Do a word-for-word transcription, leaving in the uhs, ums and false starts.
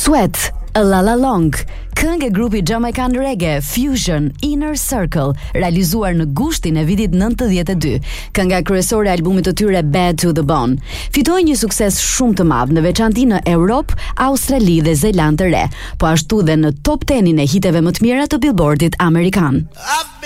Sweat, A La La Long, këngë e grupi Jamaican Reggae Fusion Inner Circle, realizuar në gushtin e vitit nëntëdhjetë e dy. Kënga kryesore e albumit të tyre Bad to the Bone fitoi një sukses shumë të madh, në veçanti në Europë, Australi dhe Zeland të Re, po ashtu dhe në top tenin e hiteve më të mira të Billboardit amerikan.